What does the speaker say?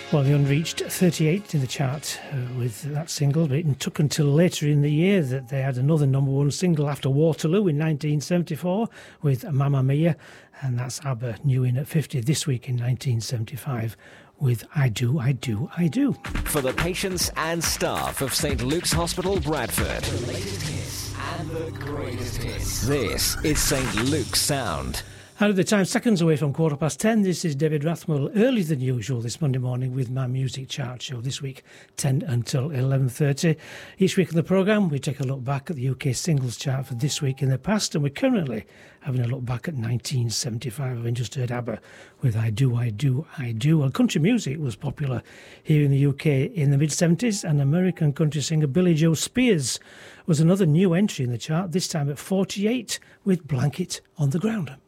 Well, the Unreached 38 in the chart with that single, but it took until later in the year that they had another number one single after Waterloo in 1974 with Mamma Mia, and that's ABBA new in at 50 this week in 1975 with I Do, I Do, I Do. For the patients and staff of St Luke's Hospital, Bradford, the latest hits and the greatest hits. This is St Luke's Sound. Out of the time, seconds away from 10:15, this is David Rathwell, earlier than usual this Monday morning with my music chart show this week, 10 until 11:30. Each week on the programme, we take a look back at the UK singles chart for this week in the past, and we're currently having a look back at 1975. I've just heard ABBA with I Do, I Do, I Do. Well, country music was popular here in the UK in the mid-70s, and American country singer Billy Joe Spears was another new entry in the chart, this time at 48 with Blanket on the Ground.